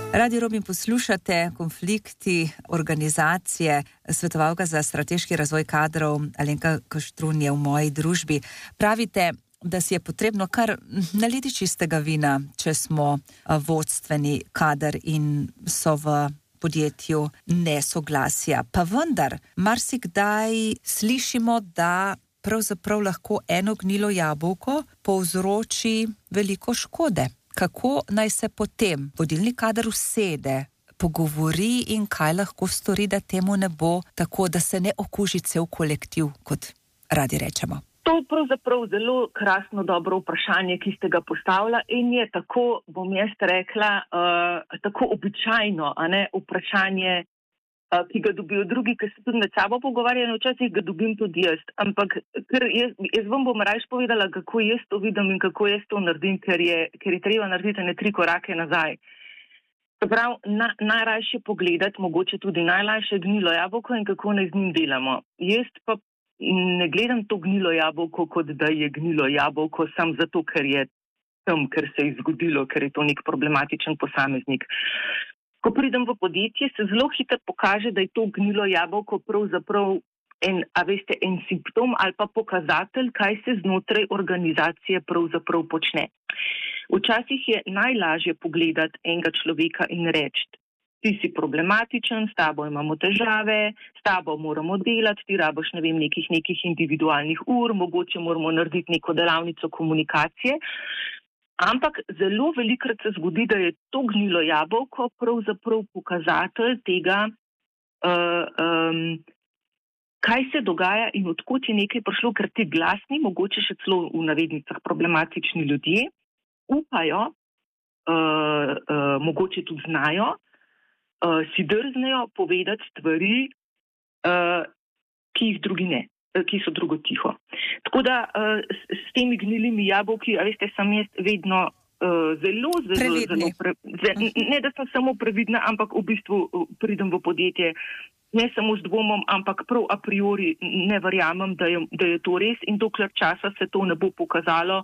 Radio Robin poslušate Konflikti organizacije, svetovalka za strateški razvoj kadrov Alenka Koštrun je v moji družbi. Pravite, da si je potrebno kar naliti čistega vina, če smo vodstveni kader in so v podjetju nesoglasja. Pa vendar, marsikdaj slišimo, da pravzaprav lahko eno gnilo jabolko povzroči veliko škode. Kako naj se potem vodilni kader usede, pogovori in kaj lahko stori, da temu ne bo tako, da se ne okuži cel kolektiv, kot radi rečemo? To je pravzaprav zelo krasno, dobro vprašanje, ki ste ga postavila in je tako, bom jaz rekla, tako običajno, vprašanje, ki ga dobijo drugi, ki se tudi med sabo pogovarjajo, včasih ga dobim tudi jaz. Ampak ker jaz vam bom rajš povedala, kako jaz to vidim in kako jaz to naredim, ker je treba narediti 3 korake nazaj. Prav, najrajše pogledati, mogoče tudi najlajše gnilo jabolko in kako naj z njim delamo. Jaz pa ne gledam to gnilo jabolko, kot da je gnilo jabolko, sam zato, ker je tam, ker se je zgodilo, ker je to nek problematičen posameznik. Ko pridem v podjetje, se zelo hitro pokaže, da je to gnilo jabolko pravzaprav en simptom ali pa pokazatelj, kaj se znotraj organizacije pravzaprav počne. Včasih je najlažje pogledati enega človeka in reči, ti si problematičen, s tabo imamo težave, s tabo moramo delati, ti rabiš, nekih individualnih ur, mogoče moramo narediti neko delavnico komunikacije. Ampak zelo velikokrat se zgodi, da je to gnilo jabolko pravzaprav pokazatelj tega, kaj se dogaja in odkot je nekaj prišlo, ker ti glasni, mogoče še celo v navednicah problematični ljudje, upajo, mogoče tudi znajo, si drznejo povedati stvari, ki jih drugi ne, ki so drugo tiho. Tako da s temi gnilimi jabolki, sem jaz vedno zelo ne, da sem samo previdna, ampak v bistvu pridem v podjetje ne samo z dvomom, ampak prav a priori ne verjamem, da je to res in dokler časa se to ne bo pokazalo,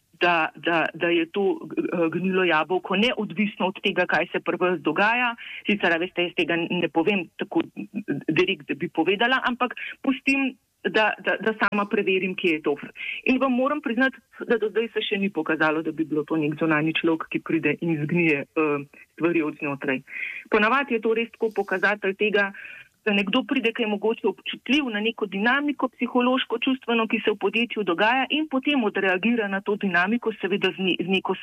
da je to gnilo jabolko neodvisno od tega, kaj se pri vas dogaja. Sicer, jaz tega ne povem tako direkt, da bi povedala, ampak pustim, da sama preverim, kje je to. In vam moram priznati, da do zdaj se še ni pokazalo, da bi bilo to nek zunanji človek, ki pride in zgnije stvari od znotraj. Ponavadi je to res tako pokazatelj tega, da nekdo pride, ki je mogoče občutljiv na neko dinamiko, psihološko, čustveno, ki se v podjetju dogaja in potem odreagira na to dinamiko, seveda z neko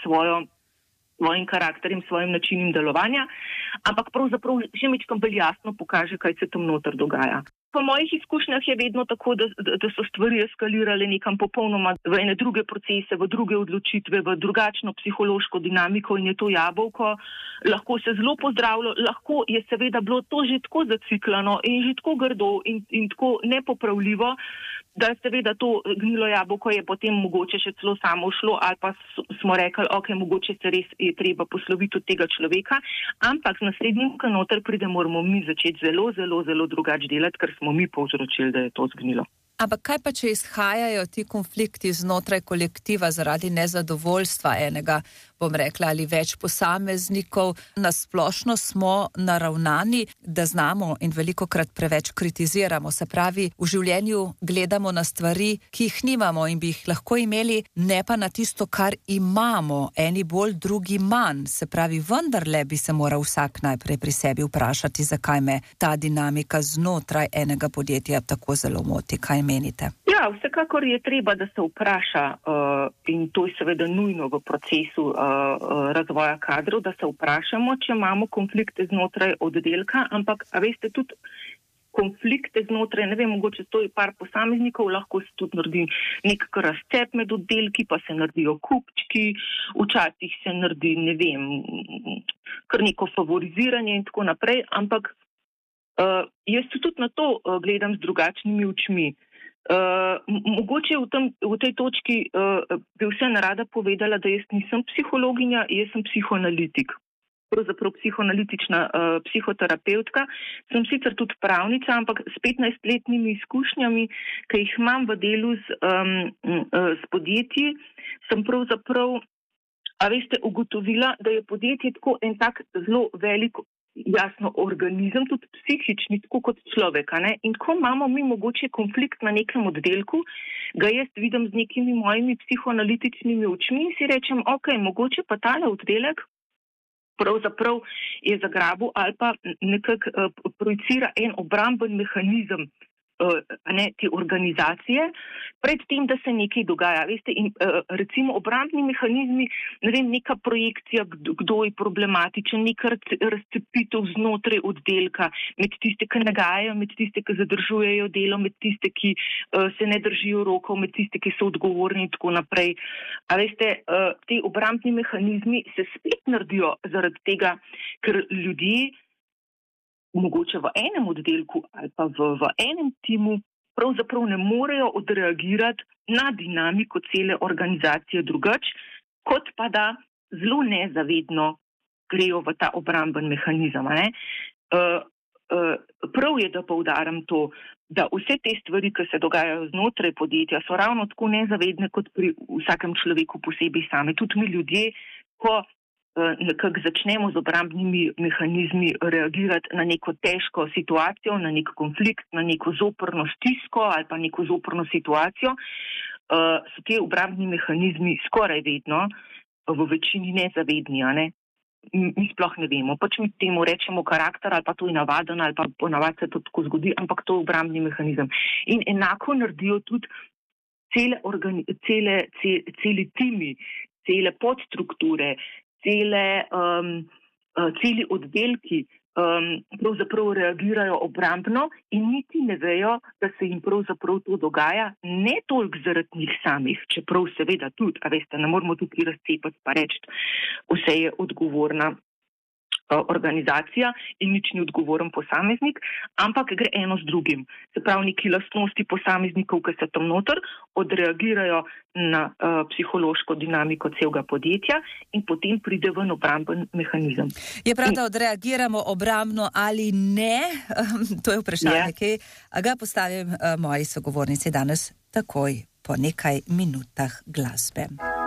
svojim karakterjem, svojim načinom delovanja, ampak pravzaprav že mečkam bolj jasno pokaže, kaj se tam noter dogaja. Po mojih izkušnjah je vedno tako, da so stvari eskalirale nekam popolnoma v ene druge procese, v druge odločitve, v drugačno psihološko dinamiko in je to jabolko lahko se zelo pozdravilo, lahko je seveda bilo to že tako zaciklano in že tako grdo in tako nepopravljivo, da seveda to gnilo jabolko je potem mogoče še celo samo šlo ali pa smo rekli, mogoče se res je treba posloviti od tega človeka, ampak z naslednjim, ko noter pride, moramo mi začeti zelo, zelo, zelo drugače delati, ker smo mi povzročili, da je to zgnilo. Ampak kaj pa, če izhajajo ti konflikti znotraj kolektiva zaradi nezadovoljstva enega, bom rekla, ali več posameznikov? Nasplošno smo naravnani, da znamo in velikokrat preveč kritiziramo. Se pravi, v življenju gledamo na stvari, ki jih nimamo in bi jih lahko imeli, ne pa na tisto, kar imamo. Eni bolj, drugi manj. Se pravi, vendarle bi se moral vsak najprej pri sebi vprašati, zakaj me ta dinamika znotraj enega podjetja tako zelo moti. Kaj menite? Ja, vsekakor je treba, da se vpraša in to je seveda nujno v procesu razvoja kadrov, da se vprašamo, če imamo konflikte znotraj oddelka, ampak veste, tudi konflikte znotraj, mogoče to je par posameznikov, lahko se tudi naredi nek razcep med oddelki, pa se naredijo kupčki, včasih se naredi, kar neko favoriziranje in tako naprej, ampak jaz tudi na to gledam z drugačnimi očmi. Mogoče v tej točki bi vseeno rada povedala, da jaz nisem psihologinja, jaz sem psihoanalitik. Pravzaprav psihoanalitična psihoterapevtka. Sem sicer tudi pravnica, ampak s 15-letnimi izkušnjami, ki jih imam v delu s podjetji, sem pravzaprav a veste, ugotovila, da je podjetje tako en tak zelo velik, jasno, organizem, tudi psihični, tako kot človek, ne? In ko imamo mi mogoče konflikt na nekem oddelku, ga jaz vidim z nekimi mojimi psihoanalitičnimi očmi in si rečem, ok, mogoče pa tale oddelek pravzaprav je zagrabil ali pa nekako projicira en obramben mehanizem te organizacije, pred tem, da se nekaj dogaja. Veste, in recimo obrambni mehanizmi, ne vem, neka projekcija, kdo je problematičen, neka razcepitev znotraj oddelka, med tiste, ki nagajajo, med tiste, ki zadržujejo delo, med tiste, ki se ne držijo rokov, med tiste, ki so odgovorni in tako naprej. A veste, te obrambni mehanizmi se spet naredijo zaradi tega, ker ljudje mogoče v enem oddelku ali pa v enem timu pravzaprav ne morejo odreagirati na dinamiko cele organizacije drugače, kot pa da zelo nezavedno grejo v ta obramben mehanizem. Prav je, da poudarim to, da vse te stvari, ki se dogajajo znotraj podjetja, so ravno tako nezavedne kot pri vsakem človeku posebej same. Tudi mi ljudje, ko nekako začnemo z obrambnimi mehanizmi reagirati na neko težko situacijo, na nek konflikt, na neko zoprno stisko ali pa neko zoprno situacijo, so te obrambni mehanizmi skoraj vedno v večini nezavedni, ne? Mi sploh ne vemo. Pač mi temu rečemo karakter ali pa to je navaden ali pa ponavadi se to tako zgodi, ampak to je obrambni mehanizem. In enako naredijo tudi celi timi, cele podstrukture, celi oddelki pravzaprav reagirajo obrambno in niti ne vejo, da se jim pravzaprav to dogaja, ne toliko zaradi njih samih, čeprav seveda tudi, a veste, ne moramo tukaj razcepati pa reči, vse je odgovorna organizacija in nič ni odgovoren posameznik, ampak gre eno z drugim. Se pravi, neki lastnosti posameznikov, ki se tam noter odreagirajo na psihološko dinamiko celega podjetja in potem pride ven obramben mehanizem. Je prav, da odreagiramo obrambno ali ne? To je vprašanje, ki ga postavim moji sogovornici danes takoj po nekaj minutah glasbe.